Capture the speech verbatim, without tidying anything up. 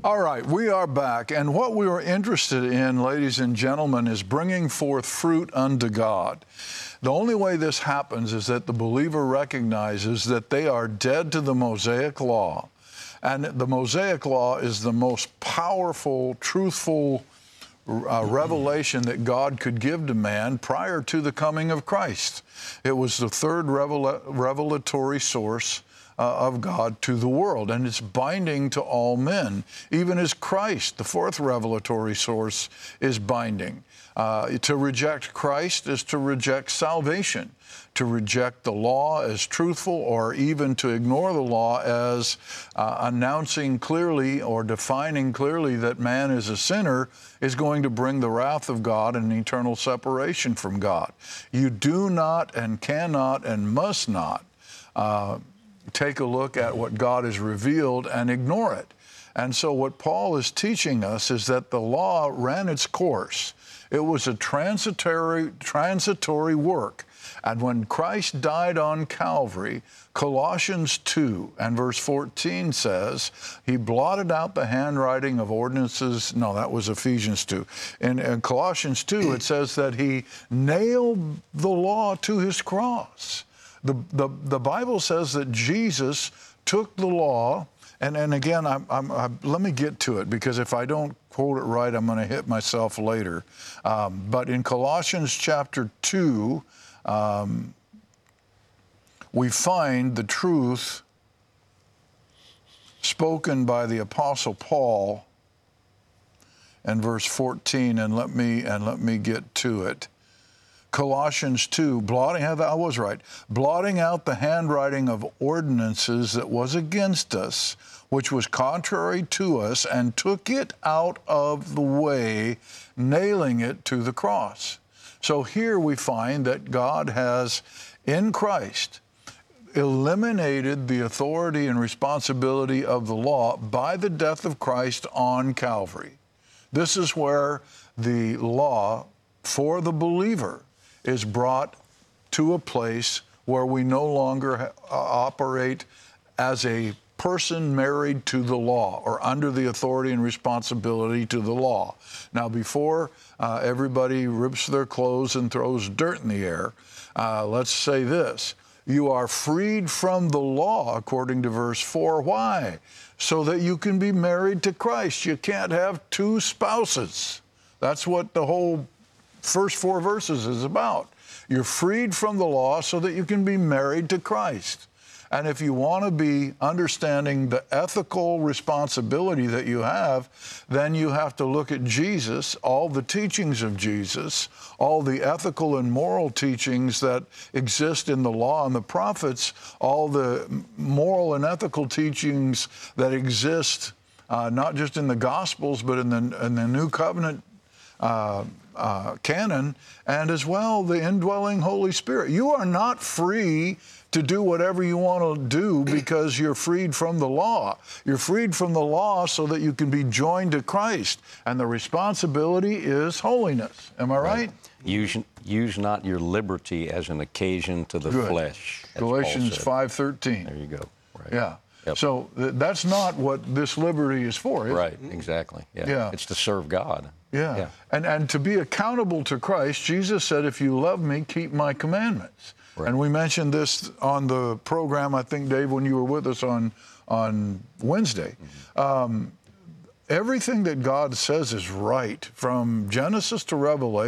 All right, we are back, and what we are interested in, ladies and gentlemen, is bringing forth fruit unto God. The only way this happens is that the believer recognizes that they are dead to the Mosaic law, and the Mosaic law is the most powerful, truthful uh, revelation that God could give to man prior to the coming of Christ. It was the third revel revelatory source Uh, of God to the world, and it's binding to all men, even as Christ, the fourth revelatory source, is binding. Uh, to reject Christ is to reject salvation. To reject the law as truthful, or even to ignore the law as uh, announcing clearly or defining clearly that man is a sinner, is going to bring the wrath of God and eternal separation from God. You do not and cannot and must not uh, take a look at what God has revealed and ignore it. And so what Paul is teaching us is that the law ran its course. It was a transitory, transitory work. And when Christ died on Calvary, Colossians two and verse fourteen says, he blotted out the handwriting of ordinances. No, that was Ephesians two. In, in Colossians two, it says that he nailed the law to his cross. The, the, the Bible says that Jesus took the law, and, and again, I'm, I'm, I'm, let me get to it, because if I don't quote it right, I'm going to hit myself later. Um, but in Colossians chapter two, um, we find the truth spoken by the Apostle Paul in verse fourteen, and let me, and let me get to it. Colossians two, blotting, I was right, blotting out the handwriting of ordinances that was against us, which was contrary to us, and took it out of the way, nailing it to the cross. So here we find that God has, in Christ, eliminated the authority and responsibility of the law by the death of Christ on Calvary. This is where the law for the believer is brought to a place where we no longer uh, operate as a person married to the law or under the authority and responsibility to the law. Now, before uh, everybody rips their clothes and throws dirt in the air, uh, let's say this: you are freed from the law, according to verse four. Why? So that you can be married to Christ. You can't have two spouses. That's what the whole first four verses is about. You're freed from the law so that you can be married to Christ. And if you want to be understanding the ethical responsibility that you have, then you have to look at Jesus, all the teachings of Jesus, all the ethical and moral teachings that exist in the law and the prophets, all the moral and ethical teachings that exist uh, not just in the Gospels, but in the, in the New Covenant uh, Uh, canon, and as well the indwelling Holy Spirit. You are not free to do whatever you want to do because you're freed from the law. You're freed from the law so that you can be joined to Christ, and the responsibility is holiness. Am I right? right. Use, use not your liberty as an occasion to the Good. flesh. Galatians five thirteen. There you go. Right. Yeah. Yep. So th that's not what this liberty is for, is Right, it? exactly. Yeah. Yeah. It's to serve God. Yeah. yeah. And, and to be accountable to Christ, Jesus said, if you love me, keep my commandments. Right. And we mentioned this on the program, I think, Dave, when you were with us on, on Wednesday. Mm-hmm. um, everything that God says is right, from Genesis to Revelation.